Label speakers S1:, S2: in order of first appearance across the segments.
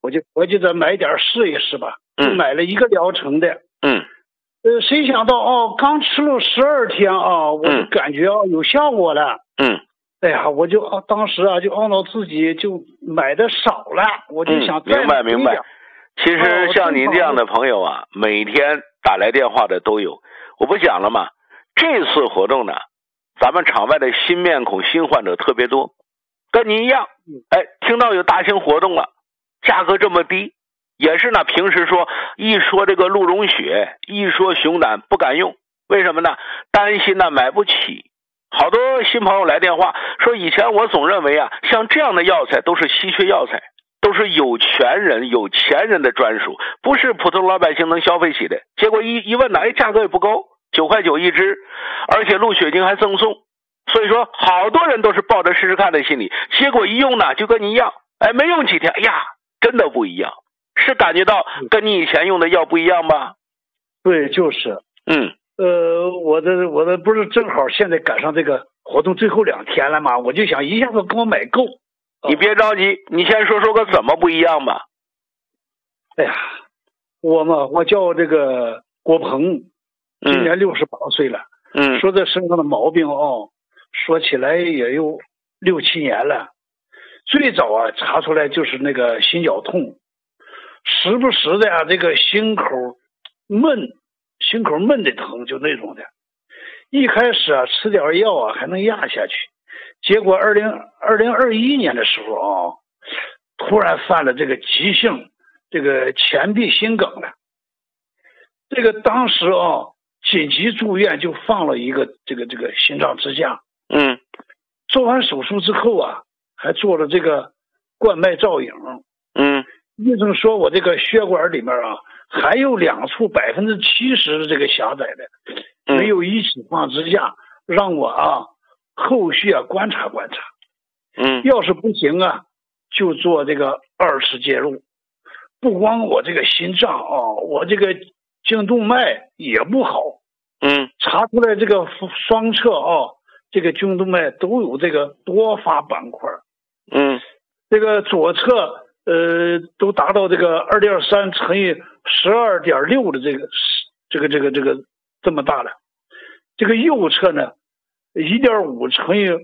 S1: 我就合计着买点试一试吧，就买了1个疗程的。谁想到刚吃了12天我就感觉有效果了。哎呀，我就当时就懊恼自己就买的少了，我就想再
S2: 明白。其实像您这样的朋友每天打来电话的都有。我不讲了吗？这次活动呢，咱们场外的新面孔、新患者特别多，跟您一样。听到有大型活动了，价格这么低，也是呢。平时一说这个鹿茸血，一说熊胆不敢用，为什么呢？担心呢买不起。好多新朋友来电话说，以前我总认为像这样的药材都是稀缺药材，都是有权人、有钱人的专属，不是普通老百姓能消费起的。结果一问呢，价格也不高，9块9一支，而且鹿血精还赠送。所以说，好多人都是抱着试试看的心理，结果一用呢，就跟你一样，没用几天，真的不一样，是感觉到跟你以前用的药不一样吧？
S1: 对，就是。我的不是正好现在赶上这个活动最后2天了吗？我就想一下子给我买够。
S2: 你别着急，你先说个怎么不一样吧。
S1: 哎呀，我叫这个郭鹏，今年68岁了。说这身上的毛病说起来也有6、7年了。最早查出来就是那个心绞痛，时不时的这个心口闷的疼，就那种的。一开始吃点药还能压下去，结果2021年的时候突然犯了这个急性这个前臂心梗了。这个当时紧急住院，就放了一个这个心脏支架。做完手术之后还做了这个冠脉造影。医生说我这个血管里面还有2处70%的这个狭窄的，没有一起放支架，让我后续观察观察。要是不行就做这个2次介入。不光我这个心脏我这个颈动脉也不好。查出来这个双侧这个颈动脉都有这个多发斑块。这个左侧都达到这个2.3乘以12.6的这个这么大了。这个右侧呢1.5乘以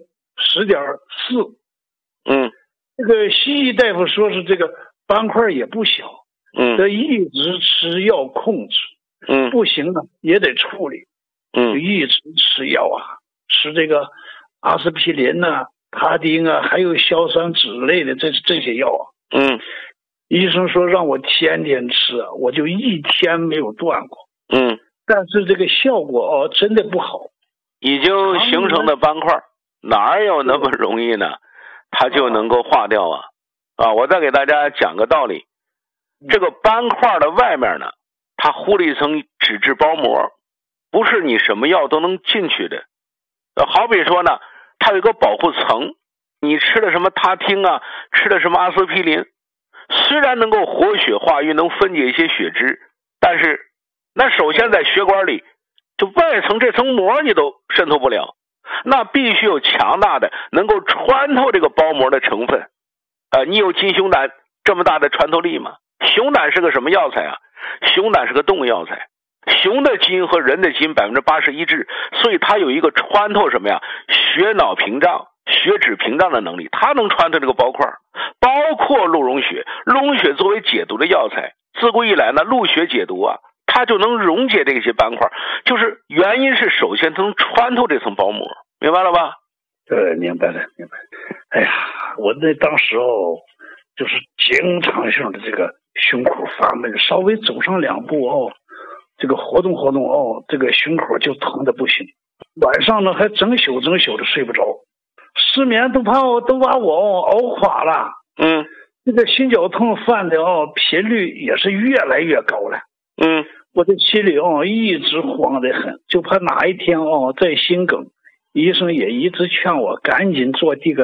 S1: 10.4。这个西医大夫说是这个斑块也不小。得一直吃药控制。不行呢也得处理。就一直吃药吃这个阿司匹林他汀还有硝酸酯类的这些药医生说让我天天吃，我就1天没有断过。但是这个效果真的不好。
S2: 已经形成的斑块哪有那么容易呢？它就能够化掉我再给大家讲个道理。这个斑块的外面呢，它糊了一层脂质包膜，不是你什么药都能进去的。好比说呢，它有一个保护层，你吃了什么他汀吃了什么阿司匹林，虽然能够活血化瘀，能分解一些血脂，但是那首先在血管里，就外层这层膜你都渗透不了，那必须有强大的能够穿透这个包膜的成分。你有金熊胆这么大的穿透力吗？熊胆是个什么药材熊胆是个动物药材，熊的基因和人的基因80%一致，所以它有一个穿透什么血脑屏障、血脂屏障的能力，它能穿透这个包块。包括鹿茸血，鹿茸血作为解毒的药材，自古以来呢，鹿血解毒它就能溶解这些斑块，就是原因是首先它能穿透这层包膜，明白了吧？
S1: 对，明白了。哎呀，我那当时就是经常性的这个胸口发闷，稍微走上2步这个活动这个胸口就疼的不行。晚上呢还整宿的睡不着，失眠都把我熬垮了。这个心绞痛犯的频率也是越来越高了。我的心里一直慌得很，就怕哪一天再心梗。医生也一直劝我赶紧做第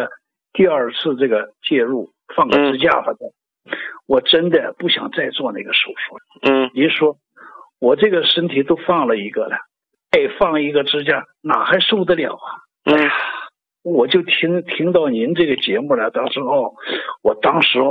S1: 2次这个介入，放个支架吧。我真的不想再做那个手术。您说我这个身体都放了一个了，再放一个支架哪还受得了我就听到您这个节目了，当时我当时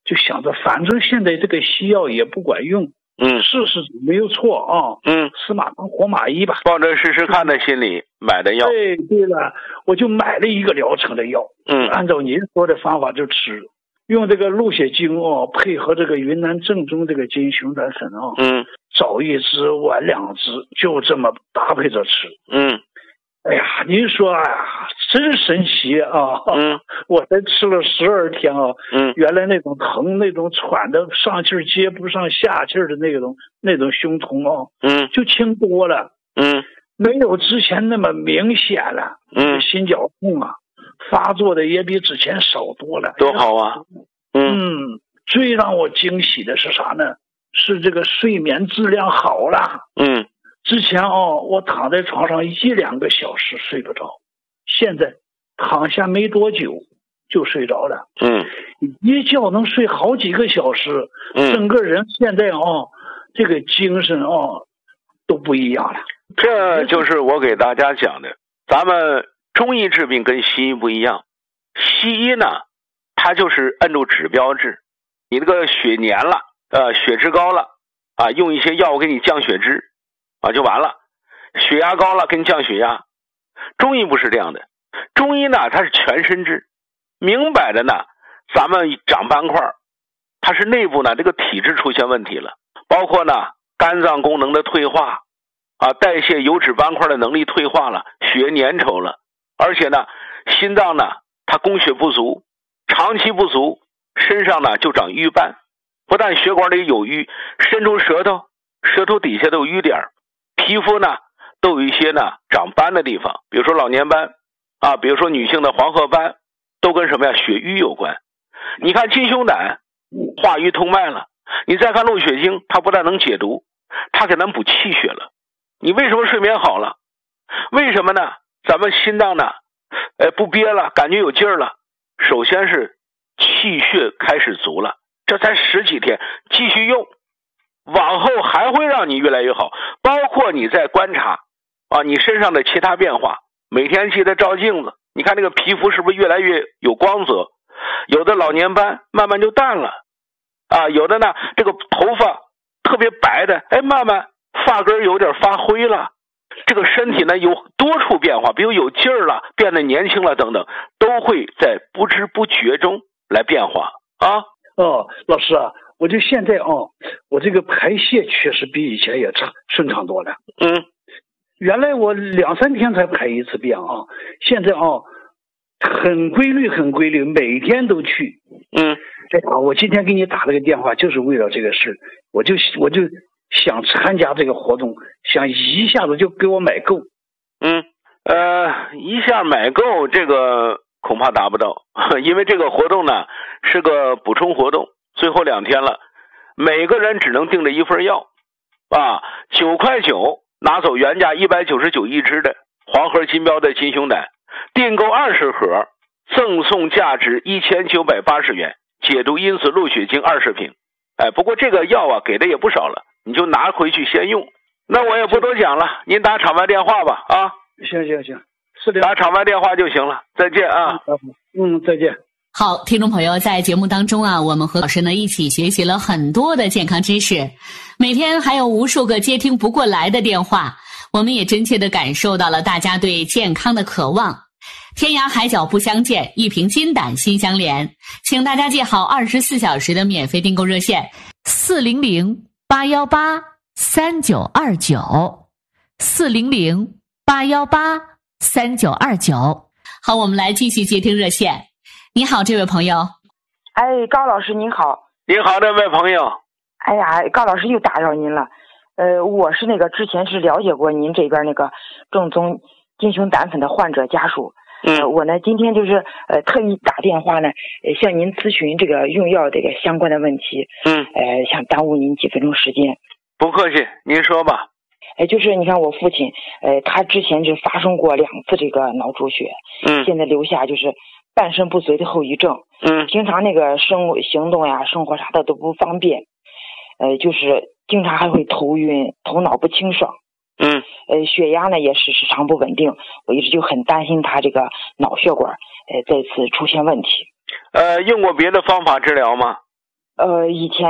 S1: 就想着反正现在这个西药也不管用，试试没有错啊，死马当活马医吧，
S2: 抱着试试看的心理买的药。
S1: 对了，我就买了一个疗程的药，按照您说的方法就吃，用这个鹿血精配合这个云南正宗这个金熊胆粉早一支晚2支，就这么搭配着吃。哎呀，您说呀，真神奇啊！我才吃了12天啊，原来那种疼、那种喘的上气儿接不上下气儿的那种胸痛就轻多了。没有之前那么明显了。心绞痛啊，发作的也比之前少多了。
S2: 多好啊！
S1: 最让我惊喜的是啥呢？是这个睡眠质量好了。之前我躺在床上1-2个小时睡不着，现在躺下没多久就睡着了。一觉能睡好几个小时，整个人现在这个精神都不一样了。
S2: 这就是我给大家讲的，咱们中医治病跟西医不一样。西医呢，它就是按照指标治，你这个血粘了，血脂高了用一些药物给你降血脂就完了。血压高了给你降血压。中医不是这样的，中医呢它是全身治，明摆着呢咱们长斑块，它是内部呢这个体质出现问题了，包括呢肝脏功能的退化代谢油脂斑块的能力退化了，血粘稠了，而且呢心脏呢它供血不足，长期不足，身上呢就长瘀斑，不但血管里有瘀，伸出舌头底下都有瘀点，皮肤呢都有一些呢长斑的地方，比如说老年斑比如说女性的黄褐斑，都跟什么呀？血瘀有关。你看金熊胆化瘀通脉了，你再看鹿血精，它不但能解毒，它给咱补气血了。你为什么睡眠好了？为什么呢？咱们心脏呢不憋了，感觉有劲儿了。首先是气血开始足了，这才10几天，继续用，往后还会让你越来越好。包括你在观察你身上的其他变化，每天记得照镜子，你看那个皮肤是不是越来越有光泽？有的老年斑慢慢就淡了有的呢这个头发特别白的慢慢发根有点发灰了。这个身体呢有多处变化，比如有劲儿了，变得年轻了等等，都会在不知不觉中来变化
S1: 老师我就现在我这个排泄确实比以前也顺畅多了。原来我2-3天才排一次便现在很规律，每天都去。我今天给你打了个电话，就是为了这个事，我就想参加这个活动，想一下子就给我买够。
S2: 一下买够这个恐怕达不到，因为这个活动呢是个补充活动，最后2天了，每个人只能订这一份药9块9拿走原价199一支的黄河金标的金熊胆，订购20盒，赠送价值1980元，解毒因子鹿血精20瓶。不过这个药给的也不少了，你就拿回去先用。那我也不多讲了，您打场外电话吧
S1: 行，
S2: 打场外电话就行了。再见
S1: 再见。
S3: 好，听众朋友，在节目当中我们和老师呢一起学习了很多的健康知识，每天还有无数个接听不过来的电话，我们也真切地感受到了大家对健康的渴望。天涯海角不相见，一瓶金胆心相连，请大家记好24小时的免费订购热线400-818-3929，400-818-3929。好，我们来继续接听热线。你好，这位朋友。
S4: 高老师您好。
S2: 您好，这位朋友。
S4: 哎呀，高老师又打扰您了。我是之前是了解过您这边那个正宗金熊胆粉的患者家属。我呢今天就是特意打电话呢，向您咨询这个用药这个相关的问题。想耽误您几分钟时间。
S2: 不客气，您说吧。
S4: 就是你看我父亲，他之前是发生过2次这个脑出血，现在留下就是半身不遂的后遗症。平常那个行动呀、生活啥的都不方便，就是经常还会头晕、头脑不清爽。血压呢也是时常不稳定，我一直就很担心他这个脑血管再次出现问题。
S2: 用过别的方法治疗吗？
S4: 以前